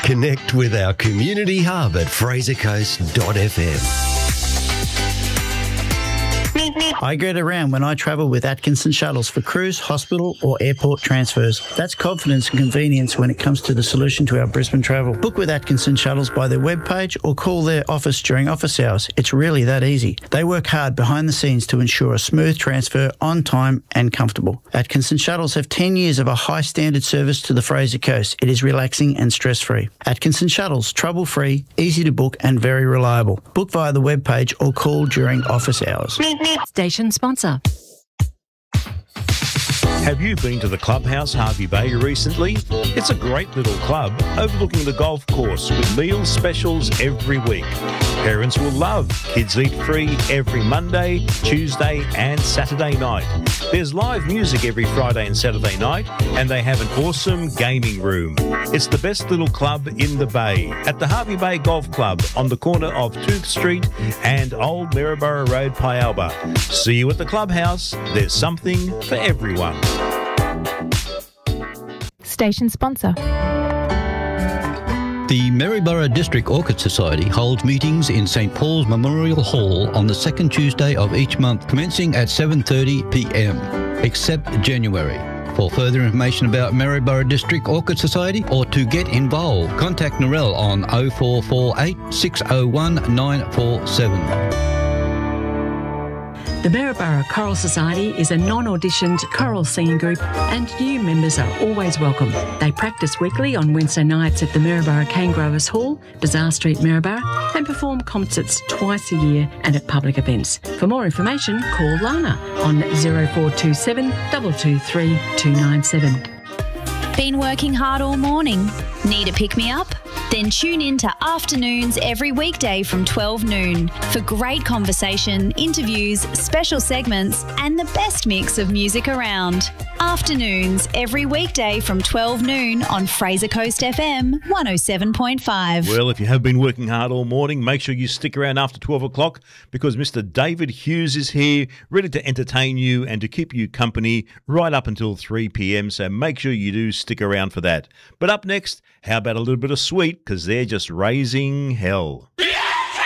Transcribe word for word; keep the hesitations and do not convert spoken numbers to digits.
Connect with our community hub at fraser coast dot f m. I get around when I travel with Atkinson Shuttles for cruise, hospital or airport transfers. That's confidence and convenience when it comes to the solution to our Brisbane travel. Book with Atkinson Shuttles by their webpage or call their office during office hours. It's really that easy. They work hard behind the scenes to ensure a smooth transfer on time and comfortable. Atkinson Shuttles have ten years of a high standard service to the Fraser Coast. It is relaxing and stress-free. Atkinson Shuttles, trouble-free, easy to book and very reliable. Book via the webpage or call during office hours. Station sponsor. Have you been to the Clubhouse Harvey Bay recently? It's a great little club overlooking the golf course with meal specials every week. Parents will love Kids Eat Free every Monday, Tuesday and Saturday night. There's live music every Friday and Saturday night, and they have an awesome gaming room. It's the best little club in the Bay at the Harvey Bay Golf Club on the corner of Tooth Street and Old Maryborough Road, Pialba. See you at the Clubhouse. There's something for everyone. Station sponsor. The Maryborough District Orchid Society holds meetings in St Paul's Memorial Hall on the second Tuesday of each month, commencing at seven thirty p m, except January. For further information about Maryborough District Orchid Society or to get involved, contact Narelle on oh four four eight, six oh one, nine four seven. The Maryborough Choral Society is a non-auditioned choral singing group and new members are always welcome. They practice weekly on Wednesday nights at the Maryborough Cane Growers Hall, Bazaar Street, Maryborough, and perform concerts twice a year and at public events. For more information, call Lana on oh four two seven, two two three, two nine seven. Been working hard all morning? Need a pick-me-up? Then tune in to Afternoons every weekday from twelve noon for great conversation, interviews, special segments and the best mix of music around. Afternoons every weekday from twelve noon on Fraser Coast F M one oh seven point five. Well, if you have been working hard all morning, make sure you stick around after twelve o'clock because Mister David Hughes is here, ready to entertain you and to keep you company right up until three p m, so make sure you do stick around for that. But up next, how about a little bit of Sweet, because they're just raising hell.